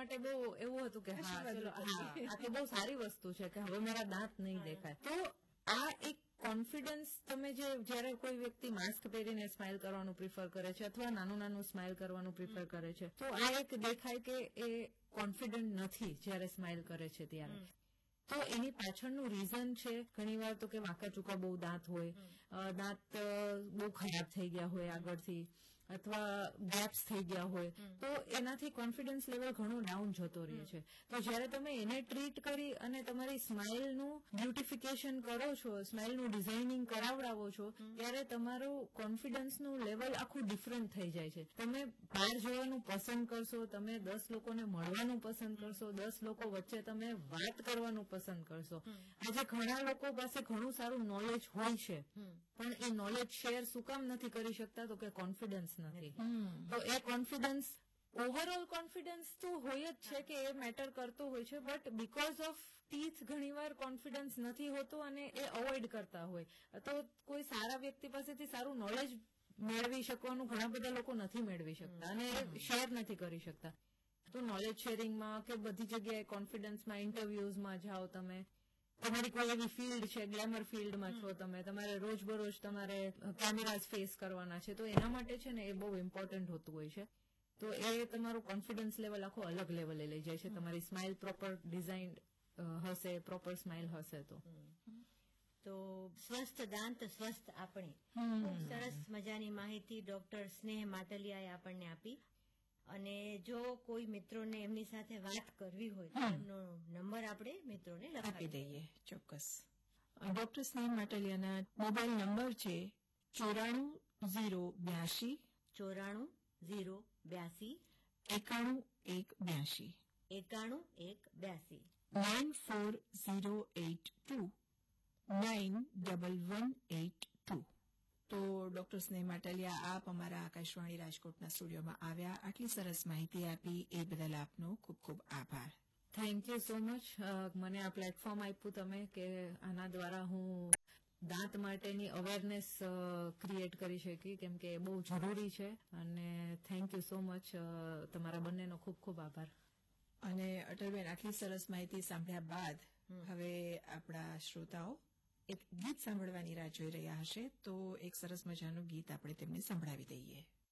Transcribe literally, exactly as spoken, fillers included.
માટે બહુ એવું હતું કે હા ચલો હા આ તો બહુ સારી વસ્તુ છે કે હવે મારા દાંત નહીં દેખાય. તો આ એક કોન્ફિડન્સ તમે જે જયારે કોઈ વ્યક્તિ માસ્ક પહેરીને સ્માઇલ કરવાનું પ્રિફર કરે છે અથવા નાનું નાનું સ્માઇલ કરવાનું પ્રિફર કરે છે, તો આ એક દેખાય કે એ કોન્ફિડન્ટ નથી જયારે સ્માઇલ કરે છે ત્યારે. તો એની પાછળનું રીઝન છે ઘણી વાર તો કે વાંકા ચૂકા બહુ દાંત હોય, દાંત બહુ ખરાબ થઈ ગયા હોય આગળથી, અથવા ગેપ્સ થઈ ગયા હોય, તો એનાથી કોન્ફિડન્સ લેવલ ઘણો ડાઉન જતો રહે છે. તો જયારે તમે એને ટ્રીટ કરી અને તમારી સ્માઇલનું બ્યુટિફિકેશન કરો છો, સ્માઇલનું ડિઝાઇનિંગ કરાવડાવો છો, ત્યારે તમારું કોન્ફિડન્સનું લેવલ આખું ડિફરન્ટ થઈ જાય છે. તમે બહાર જવાનું પસંદ કરશો, તમે દસ લોકોને મળવાનું પસંદ કરશો, દસ લોકો વચ્ચે તમે વાત કરવાનું પસંદ કરશો. આજે ઘણા લોકો પાસે ઘણું સારું નોલેજ હોય છે, પણ એ નોલેજ શેર શું કામ નથી કરી શકતા? તો કે કોન્ફિડન્સ નથી. તો એ કોન્ફિડન્સ ઓવરઓલ કોન્ફિડન્સ તો હોય જ છે કે એ મેટર કરતો હોય છે, બટ બીકોઝ ઓફ ટીથ ઘણીવાર કોન્ફિડન્સ નથી હોતો અને એ અવોઇડ કરતા હોય. તો કોઈ સારા વ્યક્તિ પાસેથી સારું નોલેજ મેળવી શકવાનું ઘણા બધા લોકો નથી મેળવી શકતા અને શેર નથી કરી શકતા. તો નોલેજ શેરિંગમાં કે બધી જગ્યાએ કોન્ફિડન્સમાં ઇન્ટરવ્યુઝમાં જાઓ, તમે તમારી કોઈ એવી ફિલ્ડ છે, ગ્લેમર ફિલ્ડમાં છો તમે, તમારે રોજબરોજ તમારે કેમેરાઝ ફેસ કરવાના છે, તો એના માટે છે ને એ બહુ ઇમ્પોર્ટન્ટ હોતું હોય છે. તો એ તમારું કોન્ફિડન્સ લેવલ આખો અલગ લેવલે લઈ જાય છે. તમારી સ્માઇલ પ્રોપર ડિઝાઇન હશે, પ્રોપર સ્માઇલ હશે તો તો સ્વસ્થ દાંત સ્વસ્થ આપણે. ખૂબ સરસ મજાની માહિતી ડોક્ટર સ્નેહ માટલિયાએ આપણને આપી. અને જો કોઈ મિત્રોને એમની સાથે વાત કરવી હોય તો એમનો નંબર આપણે મિત્રોને લખાવી દઈએ. ચોક્કસ. ડોક્ટર સ્નેહ માટલિયાના મોબાઈલ નંબર છે ચોરાણું ઝીરો બ્યાસી ચોરાણું ઝીરો બ્યાસી એકાણું એક બ્યાસી એકાણું એક બ્યાસી nine four zero eight two nine double one eight two. તો ડોક્ટર સ્નેહ માટલિયા, આપ અમારા આકાશવાણી રાજકોટના સ્ટુડિયોમાં આવ્યા, આટલી સરસ માહિતી આપી એ બદલ આપનો ખૂબ ખૂબ આભાર. Thank you so much. મને આ પ્લેટફોર્મ આપ્યું તમે કે આના દ્વારા હું દાંત માટેની અવેરનેસ ક્રિએટ કરી શકી, કેમ કે એ બહુ જરૂરી છે. અને થેન્ક યુ સો મચ. તમારા બંનેનો ખૂબ ખૂબ આભાર. અને અટલબેન, આટલી સરસ માહિતી સાંભળ્યા બાદ હવે આપણા શ્રોતાઓ એક ગીત સાંભળવાની રાહ જોઈ રહ્યા હશે, તો એક સરસ મજાનું ગીત આપણે તેમને સંભળાવી દઈએ.